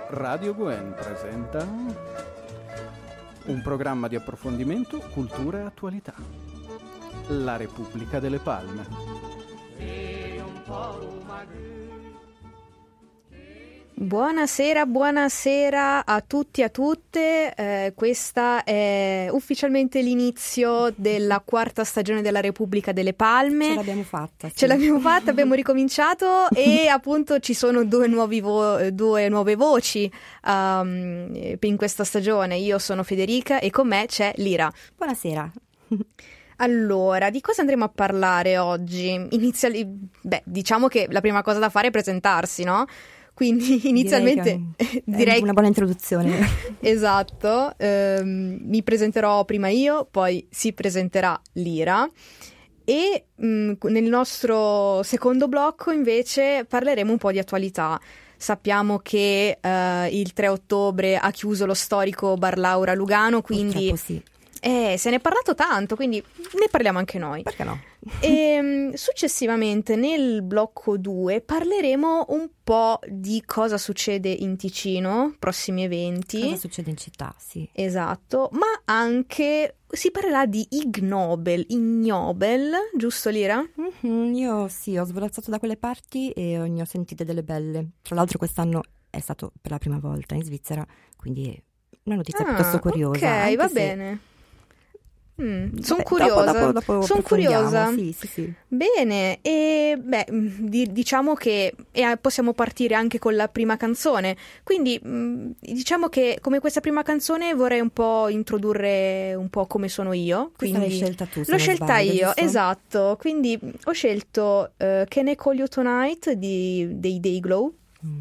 Radio Gwen presenta un programma di approfondimento, cultura e attualità. La Repubblica delle Palme. Buonasera a tutti e a tutte. Questa è ufficialmente l'inizio della quarta stagione della Repubblica delle Palme. Ce l'abbiamo fatta. Sì. Ce l'abbiamo fatta, abbiamo ricominciato e appunto ci sono due nuove voci in questa stagione. Io sono Federica e con me c'è Lira. Buonasera. Allora, di cosa andremo a parlare oggi? Diciamo che la prima cosa da fare è presentarsi, no? Quindi inizialmente direi una buona introduzione. Esatto, mi presenterò prima io, poi si presenterà Lira e nel nostro secondo blocco invece parleremo un po' di attualità. Sappiamo che il 3 ottobre ha chiuso lo storico Bar Laura Lugano, quindi sì. Se ne è parlato tanto, quindi ne parliamo anche noi. Perché no? E successivamente nel blocco 2 parleremo un po' di cosa succede in Ticino, prossimi eventi. Cosa succede in città, sì. Esatto, ma anche si parlerà di Ig Nobel, giusto Lira? Io sì, ho svolazzato da quelle parti e ne ho sentite delle belle. Tra l'altro quest'anno è stato per la prima volta in Svizzera, quindi è una notizia piuttosto curiosa. Ok, va bene. Sono curiosa. Dopo Sono curiosa. Sì. Bene, e diciamo che possiamo partire anche con la prima canzone. Quindi diciamo che come questa prima canzone vorrei un po' introdurre un po' come sono io. Questa l'hai scelta tu, se l'ho non scelta sbaglio, io, giusto? esatto. Quindi ho scelto Can I Call You Tonight dei Dayglow.